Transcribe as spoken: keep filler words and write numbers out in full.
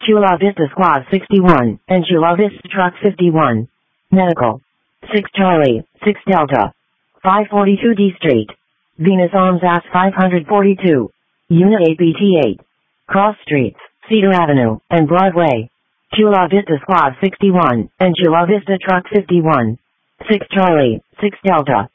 Chula Vista Squad sixty-one, and Chula Vista Truck fifty-one. Medical. six Charlie, six Delta. five forty-two D Street. Venus Arms A S five forty-two. Unit A P T eight. Cross Streets, Cedar Avenue, and Broadway. Chula Vista Squad sixty-one, and Chula Vista Truck fifty-one. six Charlie, six Delta.